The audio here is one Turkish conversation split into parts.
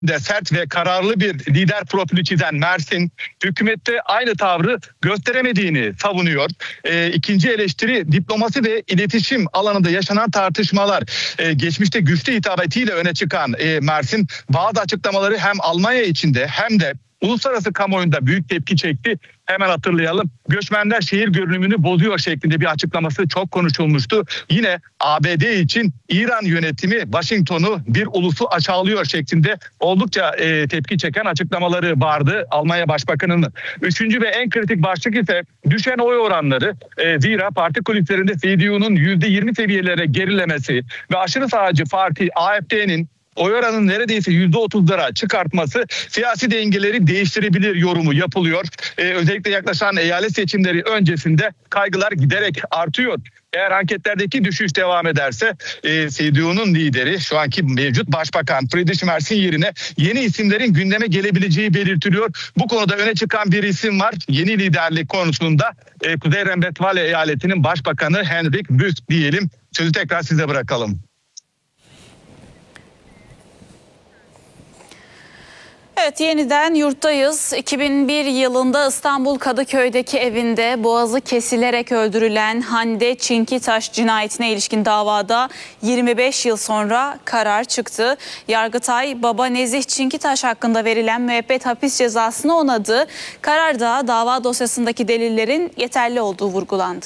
de sert ve kararlı bir lider profili çizen Mersin, hükümette aynı tavrı gösteremediğini savunuyor. İkinci eleştiri, diplomasi ve iletişim alanında yaşanan tartışmalar. Geçmişte güçlü hitabetiyle öne çıkan Mersin, bazı açıklamaları hem Almanya içinde hem de uluslararası kamuoyunda büyük tepki çekti. Hemen hatırlayalım. Göçmenler şehir görünümünü bozuyor şeklinde bir açıklaması çok konuşulmuştu. Yine ABD için İran yönetimi Washington'u bir ulusu aşağılıyor şeklinde oldukça tepki çeken açıklamaları vardı Almanya Başbakanı'nın. Üçüncü ve en kritik başlık ise düşen oy oranları. Zira parti kulislerinde CDU'nun %20 seviyelere gerilemesi ve aşırı sağcı parti AfD'nin oy oranının neredeyse %30'lara çıkartması siyasi dengeleri değiştirebilir yorumu yapılıyor. Özellikle yaklaşan eyalet seçimleri öncesinde kaygılar giderek artıyor. Eğer anketlerdeki düşüş devam ederse CDU'nun lideri şu anki mevcut başbakan Friedrich Merz'in yerine yeni isimlerin gündeme gelebileceği belirtiliyor. Bu konuda öne çıkan bir isim var. Yeni liderlik konusunda Kuzey Rhine-Westfalia eyaletinin başbakanı Henrik Wüst diyelim. Sözü tekrar size bırakalım. Evet, yeniden yurttayız. 2001 yılında İstanbul Kadıköy'deki evinde boğazı kesilerek öldürülen Hande Çinkitaş cinayetine ilişkin davada 25 yıl sonra karar çıktı. Yargıtay, baba Nezih Çinkitaş hakkında verilen müebbet hapis cezasını onadı. Kararda dava dosyasındaki delillerin yeterli olduğu vurgulandı.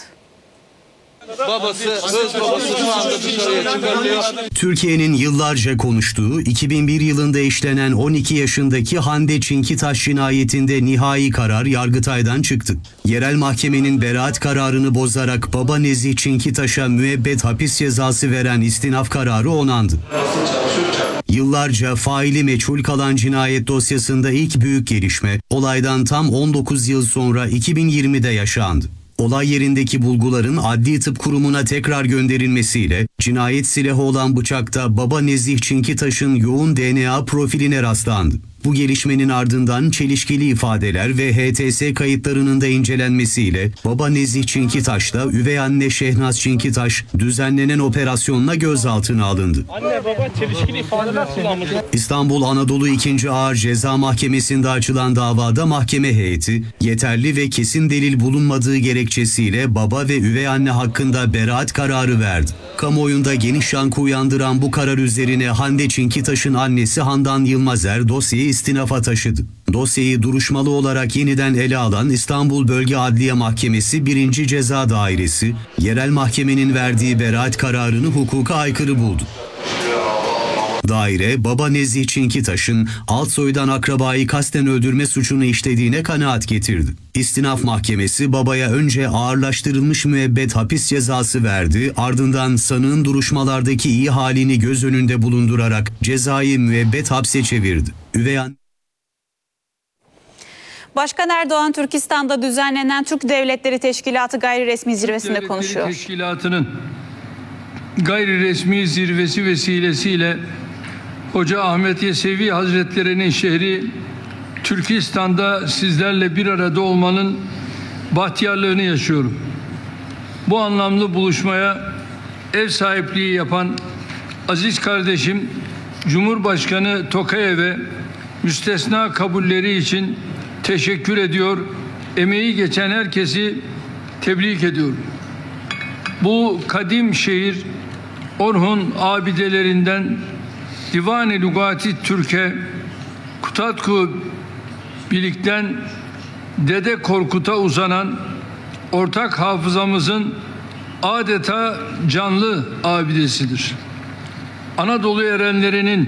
Kız babası şu anda dışarıya çıkarılıyor. Türkiye'nin yıllarca konuştuğu 2001 yılında işlenen 12 yaşındaki Hande Çinkitaş cinayetinde nihai karar Yargıtay'dan çıktı. Yerel mahkemenin beraat kararını bozarak baba Nezih Çinkitaş'a müebbet hapis cezası veren istinaf kararı onandı. Yıllarca faili meçhul kalan cinayet dosyasında ilk büyük gelişme olaydan tam 19 yıl sonra 2020'de yaşandı. Olay yerindeki bulguların Adli Tıp Kurumu'na tekrar gönderilmesiyle cinayet silahı olan bıçakta baba Nezih Çinkitaş'ın yoğun DNA profiline rastlandı. Bu gelişmenin ardından çelişkili ifadeler ve HTS kayıtlarının da incelenmesiyle baba Nezih Çinkitaş'la üvey anne Şehnaz Çinkitaş düzenlenen operasyonla gözaltına alındı. Anne baba çelişkili ifadeler kullanmış. İstanbul Anadolu 2. Ağır Ceza Mahkemesi'nde açılan davada mahkeme heyeti yeterli ve kesin delil bulunmadığı gerekçesiyle baba ve üvey anne hakkında beraat kararı verdi. Kamuoyunda geniş yankı uyandıran bu karar üzerine Hande Çinkitaş'ın annesi Handan Yılmazer dosyayı istinafa taşıdı. Dosyayı duruşmalı olarak yeniden ele alan İstanbul Bölge Adliye Mahkemesi 1. Ceza Dairesi, yerel mahkemenin verdiği beraat kararını hukuka aykırı buldu. Daire, baba Nezih Çinkitaş'ın alt soydan akrabayı kasten öldürme suçunu işlediğine kanaat getirdi. İstinaf Mahkemesi babaya önce ağırlaştırılmış müebbet hapis cezası verdi, ardından sanığın duruşmalardaki iyi halini göz önünde bulundurarak cezayı müebbet hapse çevirdi. Başkan Erdoğan, Türkistan'da düzenlenen Türk Devletleri Teşkilatı gayri resmi zirvesinde konuşuyor. Teşkilatı'nın gayri resmi zirvesi vesilesiyle Hoca Ahmet Yesevi Hazretleri'nin şehri Türkistan'da sizlerle bir arada olmanın bahtiyarlığını yaşıyorum. Bu anlamlı buluşmaya ev sahipliği yapan aziz kardeşim Cumhurbaşkanı Tokayev'e müstesna kabulleri için teşekkür ediyor. Emeği geçen herkesi tebrik ediyorum. Bu kadim şehir Orhun abidelerinden Divan-ı Lugati Türk'e, Kutatku Bilik'ten Dede Korkut'a uzanan ortak hafızamızın adeta canlı abidesidir. Anadolu erenlerinin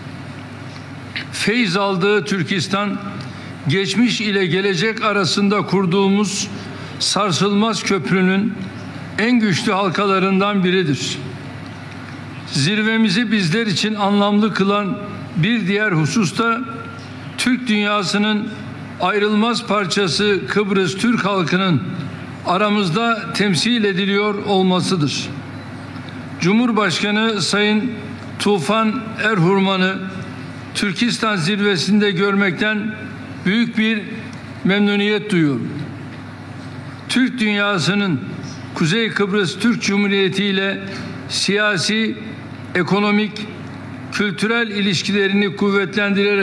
feyz aldığı Türkistan, geçmiş ile gelecek arasında kurduğumuz sarsılmaz köprünün en güçlü halkalarından biridir. Zirvemizi bizler için anlamlı kılan bir diğer hususta Türk dünyasının ayrılmaz parçası Kıbrıs Türk halkının aramızda temsil ediliyor olmasıdır. Cumhurbaşkanı Sayın Tufan Erhurman'ı Türkistan zirvesinde görmekten büyük bir memnuniyet duyuyorum. Türk dünyasının Kuzey Kıbrıs Türk Cumhuriyeti ile siyasi, ekonomik, kültürel ilişkilerini kuvvetlendirerek